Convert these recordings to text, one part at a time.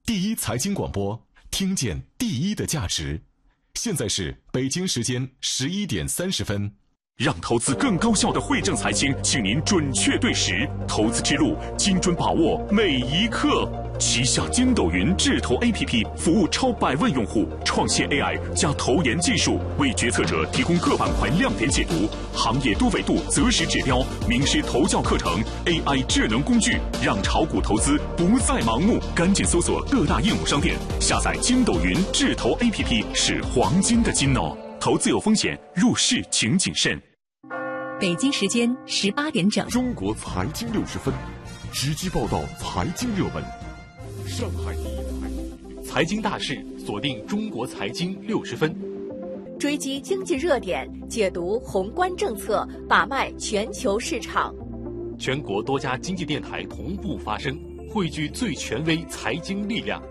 第一财经广播，听见第一的价值。现在是北京时间11点30分。 让投资更高效的惠正财经，请您准确对时，投资之路精准把握每一刻。旗下筋斗云智投 APP 服务超100万用户，创现 AI 加投研技术，为决策者提供各板块亮点解读、行业多维度择时指标、名师投教课程、AI 智能工具，让炒股投资不再盲目。赶紧搜索各大应用商店，下载筋斗云智投 APP， 是黄金的金哦。投资有风险，入市请谨慎。 北京时间18点整， 中国财经60分，直击报道财经热门。上海第一财经大事，锁定中国财经60分， 追击经济热点，解读宏观政策，把脉全球市场。 全国多家经济电台同步发声，汇聚最权威财经力量。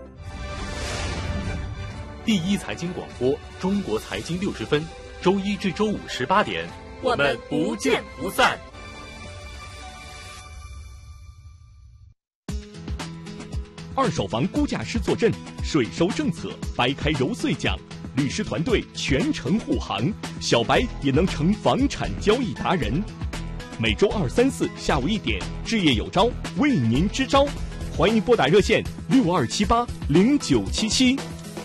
第一财经广播，中国财经60分，周一至周五18点， 我们不见不散。 二手房估价师坐镇，税收政策掰开揉碎讲，律师团队全程护航，小白也能成房产交易达人。每周2、3、4下午1点，置业有招为您支招，欢迎拨打热线62780977。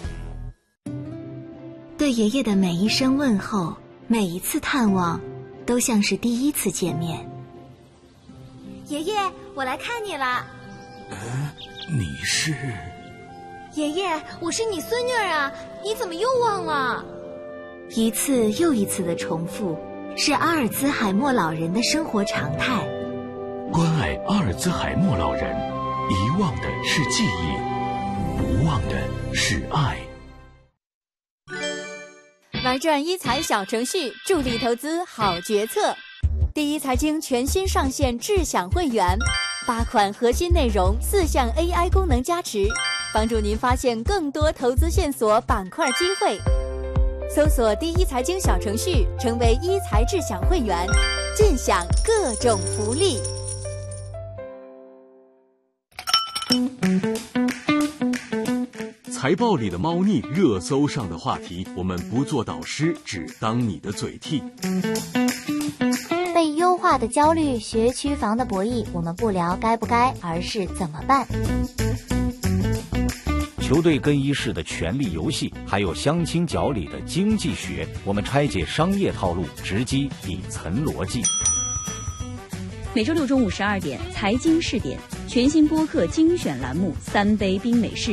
对爷爷的每一声问候，每一次探望，都像是第一次见面。 爷爷，我来看你了。 你是？ 爷爷，我是你孙女儿啊，你怎么又忘了？ 一次又一次的重复，是阿尔兹海默老人的生活常态。 关爱阿尔兹海默老人，遗忘的是记忆，不忘的是爱。 玩转一财小程序，助力投资好决策。第一财经全新上线智享会员，8款核心内容，4项 AI 功能加持，帮助您发现更多投资线索、板块机会。搜索第一财经小程序，成为一财智享会员，尽享各种福利。 财报里的猫腻，热搜上的话题，我们不做导师，只当你的嘴替。 被优化的焦虑，学区房的博弈，我们不聊该不该，而是怎么办。 球队更衣室的权力游戏，还有相亲角里的经济学，我们拆解商业套路，直击底层逻辑。 每周6中午12点，财经试点全新播客精选栏目《3杯冰美式》。